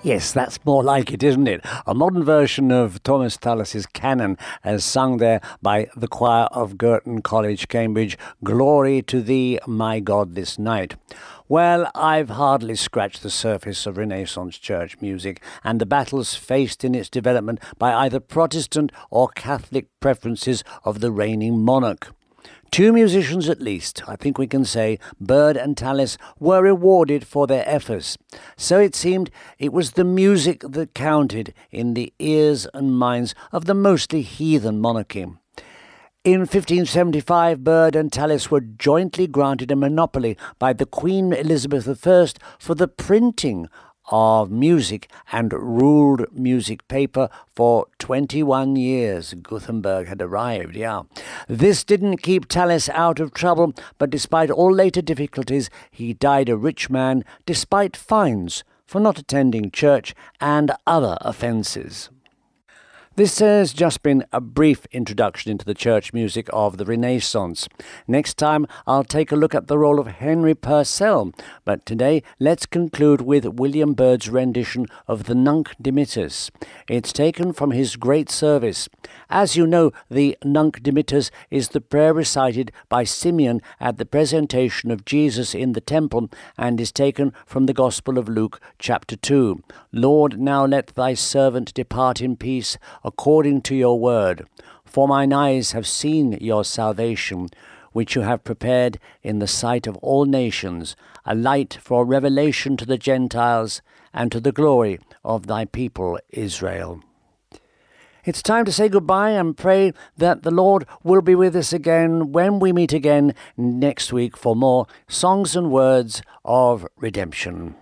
Yes, that's more like it, isn't it? A modern version of Thomas Tallis's Canon, as sung there by the choir of Girton College, Cambridge. Glory to thee, my God, this night. Well, I've hardly scratched the surface of Renaissance church music and the battles faced in its development by either Protestant or Catholic preferences of the reigning monarch. Two musicians at least, I think we can say, Byrd and Tallis, were rewarded for their efforts. So it seemed it was the music that counted in the ears and minds of the mostly heathen monarchy. In 1575, Byrd and Tallis were jointly granted a monopoly by the Queen Elizabeth I for the printing of music and ruled music paper for 21 years. Gutenberg had arrived, yeah. This didn't keep Tallis out of trouble, but despite all later difficulties, he died a rich man despite fines for not attending church and other offences. This has just been a brief introduction into the church music of the Renaissance. Next time, I'll take a look at the role of Henry Purcell, but today let's conclude with William Byrd's rendition of the Nunc Dimittis. It's taken from his great service. As you know, the Nunc Dimittis is the prayer recited by Simeon at the presentation of Jesus in the temple and is taken from the Gospel of Luke, chapter 2. Lord, now let thy servant depart in peace, according to your word. For mine eyes have seen your salvation, which you have prepared in the sight of all nations, a light for revelation to the Gentiles, and to the glory of thy people Israel. It's time to say goodbye and pray that the Lord will be with us again when we meet again next week for more songs and words of redemption.